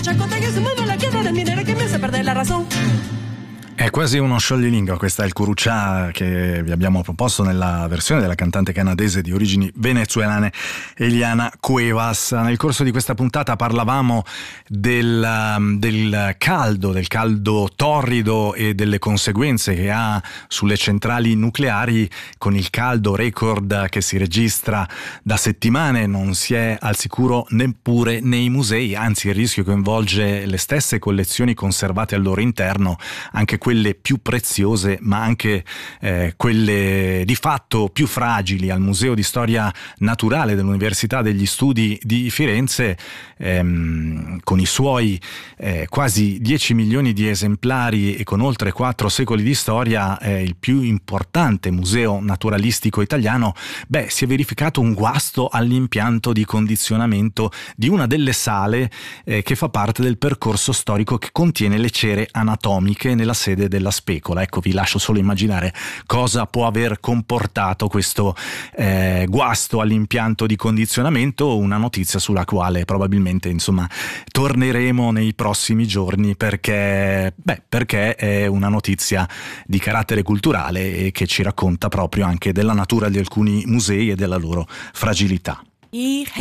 chacota que se mueve la queda de minera que me hace perder la razón. È quasi uno scioglilingua, questa è il Curuccià che vi abbiamo proposto nella versione della cantante canadese di origini venezuelane Eliana Cuevas. Nel corso di questa puntata parlavamo del caldo torrido e delle conseguenze che ha sulle centrali nucleari. Con il caldo record che si registra da settimane non si è al sicuro neppure nei musei, anzi il rischio coinvolge le stesse collezioni conservate al loro interno, anche quelle più preziose ma anche quelle di fatto più fragili. Al Museo di Storia Naturale dell'Università degli Studi di Firenze, con i suoi quasi 10 milioni di esemplari e con oltre 4 secoli di storia, il più importante museo naturalistico italiano, si è verificato un guasto all'impianto di condizionamento di una delle sale che fa parte del percorso storico che contiene le cere anatomiche nella sede della Specola. Ecco, vi lascio solo immaginare cosa può aver comportato questo guasto all'impianto di condizionamento, una notizia sulla quale probabilmente torneremo nei prossimi giorni perché è una notizia di carattere culturale e che ci racconta proprio anche della natura di alcuni musei e della loro fragilità.